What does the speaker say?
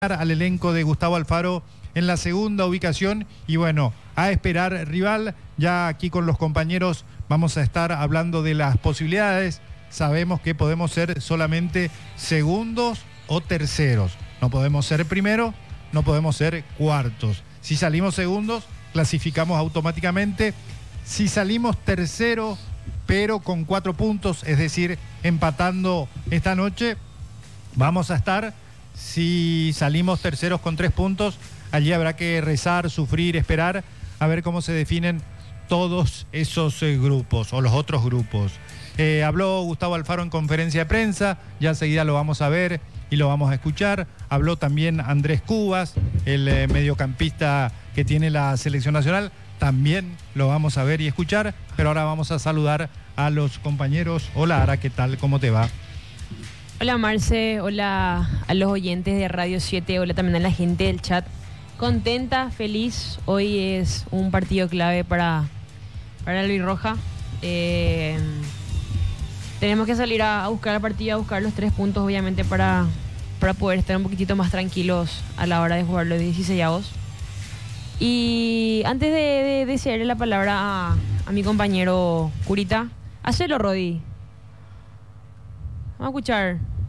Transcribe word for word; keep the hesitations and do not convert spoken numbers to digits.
al elenco de Gustavo Alfaro en la segunda ubicación y bueno, a esperar rival. Ya aquí con los compañeros vamos a estar hablando de las posibilidades. Sabemos que podemos ser solamente segundos o terceros. No podemos ser primero, no podemos ser cuartos. Si salimos segundos, clasificamos automáticamente. Si salimos tercero, pero con cuatro puntos, es decir, empatando esta noche, vamos a estar. Si salimos terceros con tres puntos, allí habrá que rezar, sufrir, esperar a ver cómo se definen todos esos eh, grupos o los otros grupos. Eh, habló Gustavo Alfaro en conferencia de prensa, ya enseguida lo vamos a ver y lo vamos a escuchar. Habló también Andrés Cubas, el eh, mediocampista que tiene la selección nacional, también lo vamos a ver y escuchar, pero ahora vamos a saludar a los compañeros. Hola Ara, ¿qué tal? ¿Cómo te va? Hola Marce, hola a los oyentes de Radio siete, hola también a la gente del chat. Contenta, feliz, hoy es un partido clave para, para Luis Roja. Eh, tenemos que salir a, a buscar el partido, a buscar los tres puntos obviamente para, para poder estar un poquitito más tranquilos a la hora de jugar los dieciseisavos. Y antes de, de, de cederle la palabra a, a mi compañero Curita, hacelo Rodi. Vamos a escuchar.